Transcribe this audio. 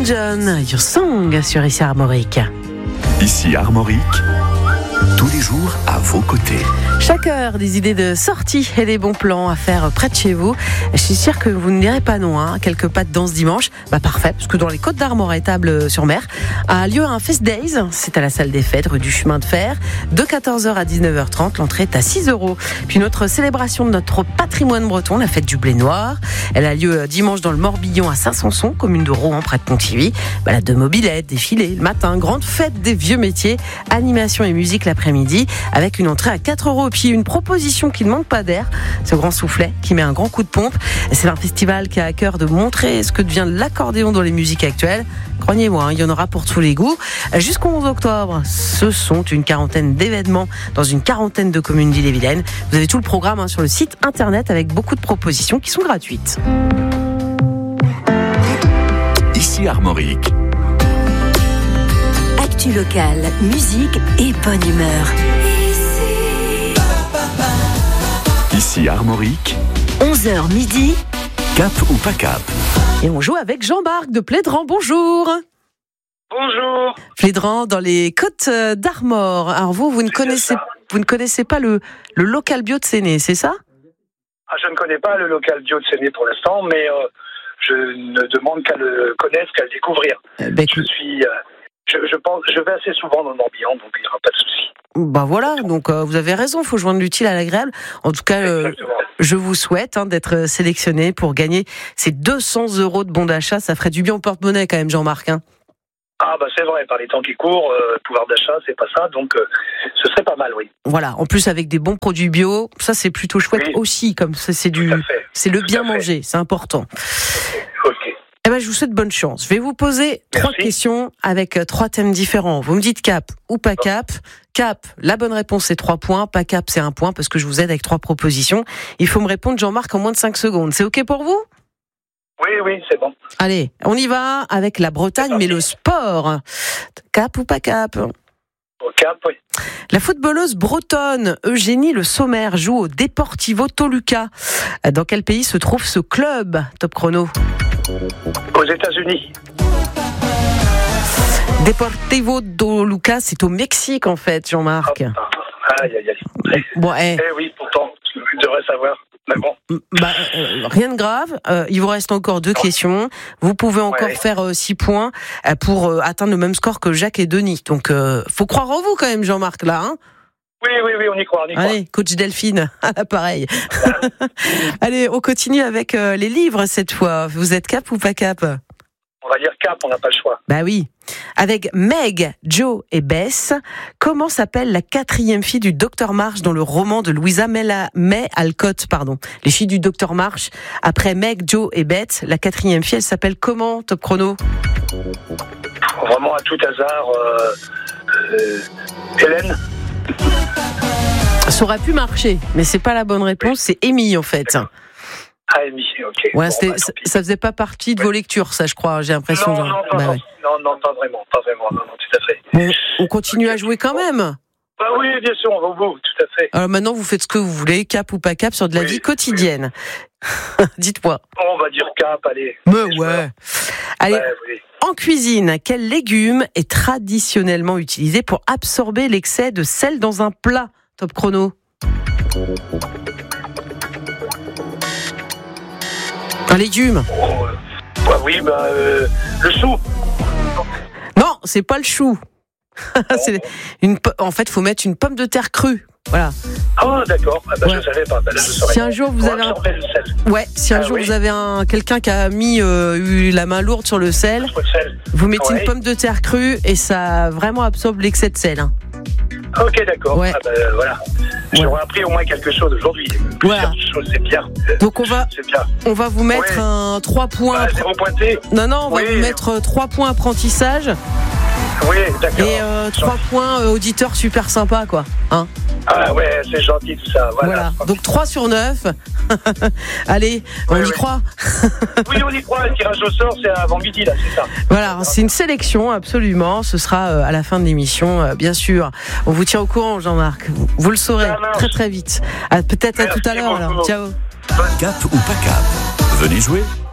John, Your Song sur ici Armorique. Ici Armorique, tous les jours à vos côtés. Chaque heure, des idées de sortie et des bons plans à faire près de chez vous. Je suis sûre que vous ne direz pas non, quelques pas de danse dimanche. Parfait, parce que dans les Côtes d'Armor et Table-sur-Mer a lieu un Fest Days. C'est à la salle des fêtes, rue du Chemin de Fer, de 14h à 19h30. L'entrée est à 6€. Puis notre célébration de notre patrimoine breton, la fête du blé noir. Elle a lieu dimanche dans le Morbihan à Saint-Sanson, commune de Rohan, près de Pontivy. Balade de mobilette, défilé le matin, grande fête des vieux métiers, animation et musique l'après-midi, avec une entrée à 4€. Puis une proposition qui ne manque pas d'air, ce grand soufflet qui met un grand coup de pompe. C'est un festival qui a à cœur de montrer ce que devient l'accordéon dans les musiques actuelles. Croyez-moi, il y en aura pour tous les goûts. Jusqu'au 11 octobre, ce sont une quarantaine d'événements dans une quarantaine de communes d'Ille-et-Vilaine. Vous avez tout le programme sur le site internet avec beaucoup de propositions qui sont gratuites. Ici Armorique. Actu locale, musique et bonne humeur. Ici Armorique, 11h midi. Cap ou pas cap? Et on joue avec Jean-Marc de Plédran. Bonjour. Bonjour. Plédran dans les Côtes d'Armor. Alors vous ne connaissez pas le local bio de Séné, c'est ça? Je ne connais pas le local bio de Séné pour l'instant, mais je ne demande qu'à le connaître, qu'à le découvrir. Je vais assez souvent dans le Morbihan, donc il n'y aura pas de souci. Voilà, donc vous avez raison, il faut joindre l'utile à l'agréable. En tout cas, je vous souhaite d'être sélectionné pour gagner ces 200€ de bons d'achat. Ça ferait du bien au porte-monnaie quand même, Jean-Marc. C'est vrai, par les temps qui courent, pouvoir d'achat, c'est pas ça, donc ce serait pas mal, oui. Voilà, en plus avec des bons produits bio, ça c'est plutôt chouette aussi, comme ça c'est le bien manger, c'est important. Ok. Je vous souhaite bonne chance. Je vais vous poser 3 questions avec 3 thèmes différents. Vous me dites cap ou pas cap. Cap, la bonne réponse c'est 3 points. Pas cap, c'est 1 point parce que je vous aide avec 3 propositions. Il faut me répondre, Jean-Marc, en moins de 5 secondes. C'est OK pour vous ? Oui, c'est bon. Allez, on y va avec la Bretagne, mais le sport. Cap ou pas cap ? Cap, oui. La footballeuse bretonne Eugénie Le Sommer joue au Deportivo Toluca. Dans quel pays se trouve ce club ? Top chrono. Aux États-Unis. Deportivo Toluca, c'est au Mexique en fait, Jean-Marc. Aïe. Bon, oui, pourtant, je devrais savoir. Mais bon. Rien de grave. Il vous reste encore 2 questions. Vous pouvez encore faire 6 points pour atteindre le même score que Jacques et Denis. Donc, faut croire en vous quand même, Jean-Marc, là. Oui, on y croit. Allez, coach Delphine, à l'appareil. Allez, on continue avec les livres cette fois. Vous êtes cap ou pas cap ? On va dire cap, on n'a pas le choix. Oui. Avec Meg, Joe et Bess, comment s'appelle la 4e fille du Dr Marsh dans le roman de Louisa May Alcott, Les filles du Dr Marsh. Après Meg, Joe et Beth, la 4e fille, elle s'appelle comment, top chrono ? Vraiment à tout hasard, Hélène. Ça aurait pu marcher, mais c'est pas la bonne réponse, c'est Amy en fait. Amy, ok. Ouais, ça faisait pas partie de vos lectures, ça je crois, j'ai l'impression. Non, pas vraiment, non, tout à fait. Bon, on continue à jouer quand même. Oui, bien sûr, on va au bout, tout à fait. Alors maintenant, vous faites ce que vous voulez, cap ou pas cap, sur de la vie quotidienne. Dites-moi. On va dire cap, allez. Allez, en cuisine, quel légume est traditionnellement utilisé pour absorber l'excès de sel dans un plat ? Top chrono. Un légume. Le chou. Non, c'est pas le chou. En fait, faut mettre une pomme de terre crue. Voilà. D'accord. Je savais pas. Là, je saurais. Si un jour vous avez vous avez quelqu'un qui a eu la main lourde sur le sel, vous mettez une pomme de terre crue et ça vraiment absorbe l'excès de sel. Ok, d'accord. Ouais. Voilà. J'aurais appris au moins quelque chose aujourd'hui. Voilà. C'est bien. Donc on va vous mettre un 3 points. 0 pointé. Non, on va vous mettre 3 points apprentissage. Oui, d'accord. Et 3 points auditeur super sympa, quoi. C'est gentil tout ça. Voilà. Donc 3 sur 9. Allez, on y croit. Oui, on y croit. Le tirage au sort, c'est avant midi, là, c'est ça. Voilà, c'est une sélection, absolument. Ce sera à la fin de l'émission, bien sûr. On vous tient au courant, Jean-Marc. Vous le saurez très très vite. Peut-être à tout à l'heure, alors. Ciao. Cap ou pas cap ? Venez jouer.